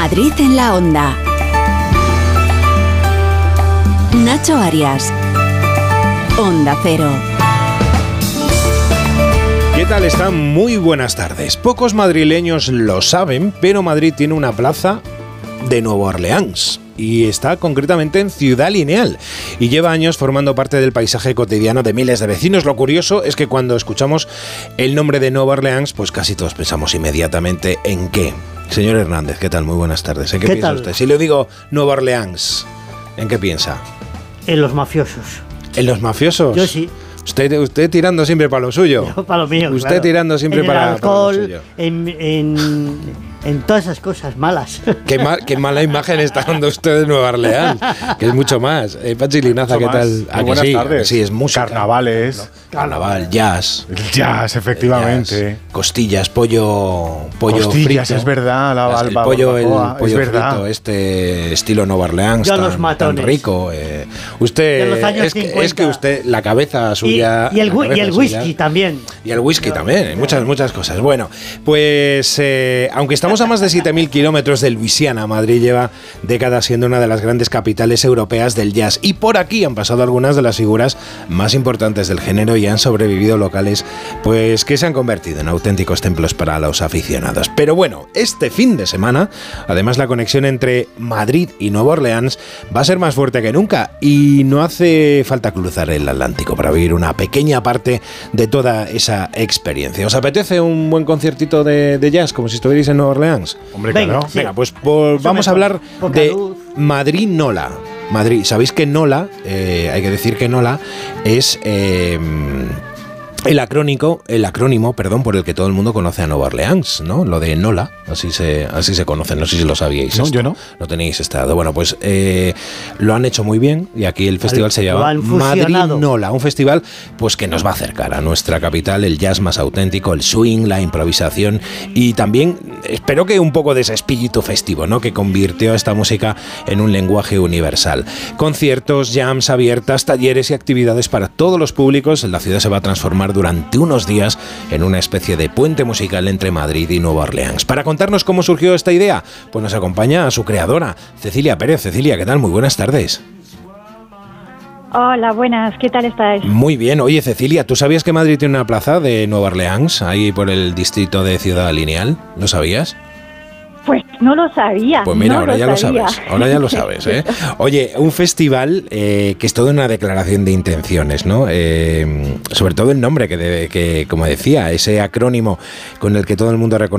Madrid en la Onda. Nacho Arias. Onda Cero. ¿Qué tal están? Muy buenas tardes. Pocos madrileños lo saben, pero Madrid tiene una plaza de Nueva Orleans y está concretamente en Ciudad Lineal y lleva años formando parte del paisaje cotidiano de miles de vecinos. Lo curioso es que cuando escuchamos el nombre de Nueva Orleans, pues casi todos pensamos inmediatamente ¿en qué? Señor Hernández, ¿qué tal? Muy buenas tardes. ¿En qué piensa usted? Si le digo Nueva Orleans, ¿en qué piensa? En los mafiosos. ¿En los mafiosos? Yo sí. Usted tirando siempre para lo suyo. Yo para lo mío. Usted claro. tirando siempre en el para alcohol, lo suyo. En todas esas cosas malas. Qué mala imagen está dando usted de Nueva Orleans, que es mucho más. Pachi Linaza, ¿qué tal? Buenas tardes. Sí, es música. Carnavales. Carnaval, jazz. El jazz, efectivamente. Jazz, costillas, pollo costillas, frito. Es verdad. El pollo es verdad. frito, este estilo Nueva Orleans, Yo los tan matones. rico. De Usted los años es 50. que usted, la cabeza suya... Y el whisky suya, también. y el whisky también, muchas cosas. Bueno, pues aunque estamos a más de 7.000 kilómetros de Luisiana, Madrid lleva décadas siendo una de las grandes capitales europeas del jazz. Y por aquí han pasado algunas de las figuras más importantes del género y han sobrevivido locales pues que se han convertido en auténticos templos para los aficionados. Pero bueno, este fin de semana, además la conexión entre Madrid y Nueva Orleans va a ser más fuerte que nunca y no hace falta cruzar el Atlántico para vivir una pequeña parte de toda esa experiencia. ¿Os apetece un buen conciertito de jazz como si estuvierais en Nueva Orleans? Hombre, Venga, claro. sí. Venga, pues vamos a hablar Poca de luz. Madrid Nola. Madrid, sabéis que Nola, hay que decir que Nola es el acrónimo, por el que todo el mundo conoce a Nueva Orleans, ¿no? Lo de Nola, así se conoce, no sé si lo sabíais. No, esto. yo no. Lo tenéis estado. Bueno, pues lo han hecho muy bien y aquí el festival se Lo llama han Madrid fusionado. Nola, un festival pues que nos va a acercar a nuestra capital, el jazz más auténtico, el swing, la improvisación y también espero que un poco de ese espíritu festivo, ¿no? Que convirtió a esta música en un lenguaje universal. Conciertos, jams abiertas, talleres y actividades para todos los públicos. La ciudad se va a transformar durante unos días en una especie de puente musical entre Madrid y Nueva Orleans. Para contarnos cómo surgió esta idea, pues nos acompaña a su creadora, Cecilia Pérez. Cecilia, ¿qué tal? Muy buenas tardes. Hola, buenas, ¿qué tal estáis? Muy bien. Oye, Cecilia, ¿tú sabías que Madrid tiene una plaza de Nueva Orleans ahí por el distrito de Ciudad Lineal? ¿Lo sabías? Pues no lo sabía. Pues mira, no ahora ya lo sabes. Ahora ya lo sabes, ¿eh? Oye, un festival que es toda una declaración de intenciones, ¿no? Sobre todo el nombre que, como decía, ese acrónimo con el que todo el mundo reconoce